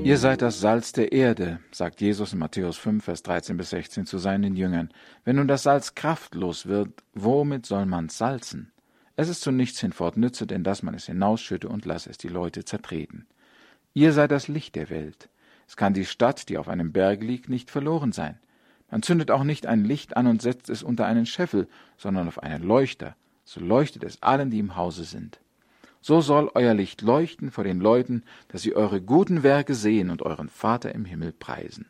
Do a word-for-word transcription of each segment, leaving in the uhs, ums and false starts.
Ihr seid das Salz der Erde, sagt Jesus in Matthäus fünf, Vers dreizehn bis sechzehn zu seinen Jüngern. Wenn nun das Salz kraftlos wird, womit soll man's salzen? Es ist zu nichts hinfort nütze, denn dass man es hinausschütte und lasse es die Leute zertreten. Ihr seid das Licht der Welt. Es kann die Stadt, die auf einem Berg liegt, nicht verloren sein. Man zündet auch nicht ein Licht an und setzt es unter einen Scheffel, sondern auf einen Leuchter. So leuchtet es allen, die im Hause sind. So soll euer Licht leuchten vor den Leuten, dass sie eure guten Werke sehen und euren Vater im Himmel preisen.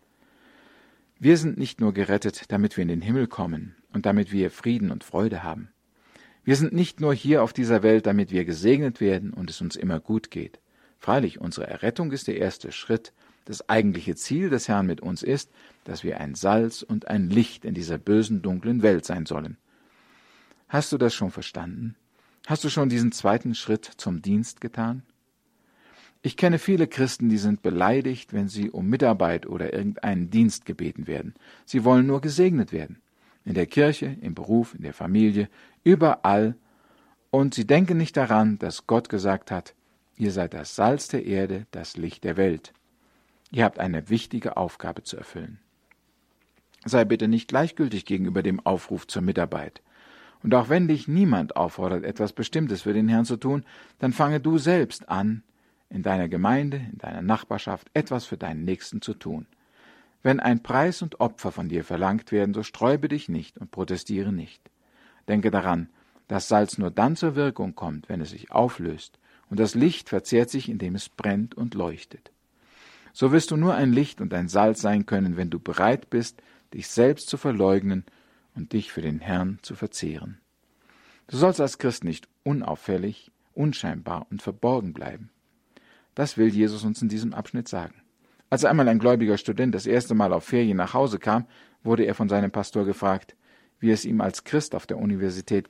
Wir sind nicht nur gerettet, damit wir in den Himmel kommen und damit wir Frieden und Freude haben. Wir sind nicht nur hier auf dieser Welt, damit wir gesegnet werden und es uns immer gut geht. Freilich, unsere Errettung ist der erste Schritt. Das eigentliche Ziel des Herrn mit uns ist, dass wir ein Salz und ein Licht in dieser bösen, dunklen Welt sein sollen. Hast du das schon verstanden? Hast du schon diesen zweiten Schritt zum Dienst getan? Ich kenne viele Christen, die sind beleidigt, wenn sie um Mitarbeit oder irgendeinen Dienst gebeten werden. Sie wollen nur gesegnet werden. In der Kirche, im Beruf, in der Familie, überall. Und sie denken nicht daran, dass Gott gesagt hat, ihr seid das Salz der Erde, das Licht der Welt. Ihr habt eine wichtige Aufgabe zu erfüllen. Sei bitte nicht gleichgültig gegenüber dem Aufruf zur Mitarbeit. Und auch wenn dich niemand auffordert, etwas Bestimmtes für den Herrn zu tun, dann fange du selbst an, in deiner Gemeinde, in deiner Nachbarschaft etwas für deinen Nächsten zu tun. Wenn ein Preis und Opfer von dir verlangt werden, so sträube dich nicht und protestiere nicht. Denke daran, dass Salz nur dann zur Wirkung kommt, wenn es sich auflöst, und das Licht verzehrt sich, indem es brennt und leuchtet. So wirst du nur ein Licht und ein Salz sein können, wenn du bereit bist, dich selbst zu verleugnen und dich für den Herrn zu verzehren. Du sollst als Christ nicht unauffällig, unscheinbar und verborgen bleiben. Das will Jesus uns in diesem Abschnitt sagen. Als einmal ein gläubiger Student das erste Mal auf Ferien nach Hause kam, wurde er von seinem Pastor gefragt, wie es ihm als Christ auf der Universität